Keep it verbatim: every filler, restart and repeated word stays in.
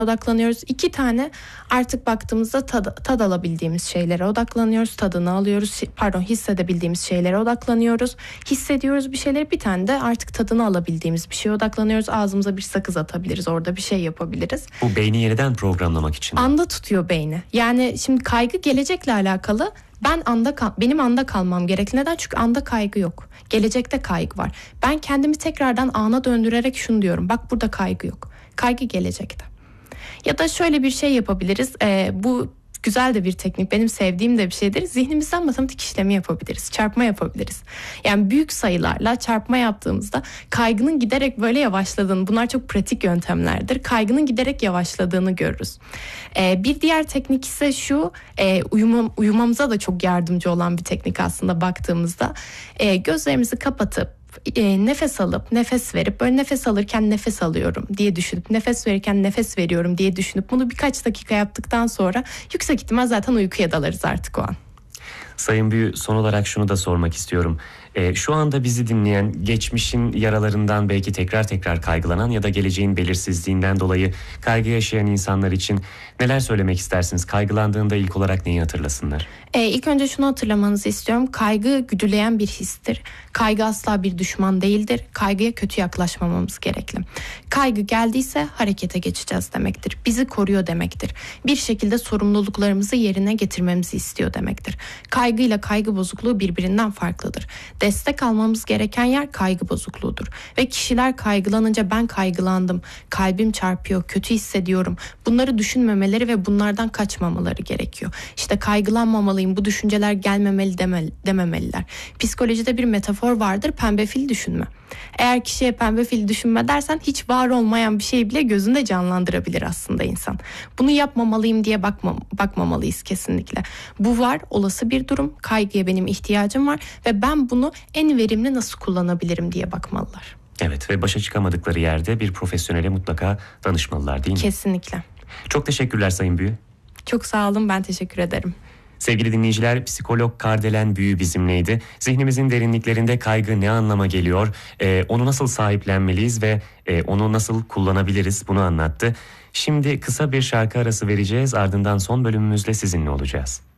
odaklanıyoruz. İki tane artık baktığımızda tad, tad alabildiğimiz şeylere odaklanıyoruz. Tadını alıyoruz. Pardon hissedebildiğimiz şeylere odaklanıyoruz. Hissediyoruz bir şeyleri. Bir tane de artık tadını alabildiğimiz bir şeye odaklanıyoruz. Ağzımıza bir sakız atabiliriz. Orada bir şey yapabiliriz. Bu beyni yeniden programlamak için. Anda tutuyor beyni. Yani şimdi kaygı gelecekle alakalı. Ben anda kal- benim anda kalmam gerek. Neden? Çünkü anda kaygı yok. Gelecekte kaygı var. Ben kendimi tekrardan ana döndürerek şunu diyorum. Bak burada kaygı yok. Kaygı gelecekte. Ya da şöyle bir şey yapabiliriz. Ee, bu güzel de bir teknik. Benim sevdiğim de bir şeydir. Zihnimizden matematik işlemi yapabiliriz. Çarpma yapabiliriz. Yani büyük sayılarla çarpma yaptığımızda kaygının giderek böyle yavaşladığını, bunlar çok pratik yöntemlerdir. Kaygının giderek yavaşladığını görürüz. Ee, bir diğer teknik ise şu, e, uyumam, uyumamıza da çok yardımcı olan bir teknik aslında baktığımızda. E, gözlerimizi kapatıp E, nefes alıp nefes verip böyle nefes alırken nefes alıyorum diye düşünüp nefes verirken nefes veriyorum diye düşünüp bunu birkaç dakika yaptıktan sonra yüksek ihtimal zaten uykuya dalarız artık o an. Sayın Büyü, son olarak şunu da sormak istiyorum. Ee, şu anda bizi dinleyen, geçmişin yaralarından belki tekrar tekrar kaygılanan ya da geleceğin belirsizliğinden dolayı kaygı yaşayan insanlar için neler söylemek istersiniz? Kaygılandığında ilk olarak neyi hatırlasınlar? Ee, ilk önce şunu hatırlamanızı istiyorum. Kaygı güdüleyen bir histir. Kaygı asla bir düşman değildir. Kaygıya kötü yaklaşmamamız gerekli. Kaygı geldiyse harekete geçeceğiz demektir. Bizi koruyor demektir. Bir şekilde sorumluluklarımızı yerine getirmemizi istiyor demektir. Kaygıyla kaygı bozukluğu birbirinden farklıdır. Destek almamız gereken yer kaygı bozukluğudur. Ve kişiler kaygılanınca ben kaygılandım, kalbim çarpıyor, kötü hissediyorum. Bunları düşünmemeleri ve bunlardan kaçmamaları gerekiyor. İşte kaygılanmamalıyım, bu düşünceler gelmemeli demeli, dememeliler. Psikolojide bir metafor vardır, pembe fil düşünme. Eğer kişiye pembe fil düşünme dersen hiç var olmayan bir şeyi bile gözünde canlandırabilir aslında insan. Bunu yapmamalıyım diye bakmam, bakmamalıyız kesinlikle. Bu var, olası bir durum. Kaygıya benim ihtiyacım var ve ben bunu en verimli nasıl kullanabilirim diye bakmalılar. Evet, ve başa çıkamadıkları yerde bir profesyonele mutlaka danışmalılar, değil mi? Kesinlikle. Çok teşekkürler Sayın Büyü. Çok sağ olun, ben teşekkür ederim. Sevgili dinleyiciler, psikolog Kardelen Büyü bizimleydi. Zihnimizin derinliklerinde kaygı ne anlama geliyor, ee, onu nasıl sahiplenmeliyiz ve e, onu nasıl kullanabiliriz, bunu anlattı. Şimdi kısa bir şarkı arası vereceğiz, ardından son bölümümüzle sizinle olacağız.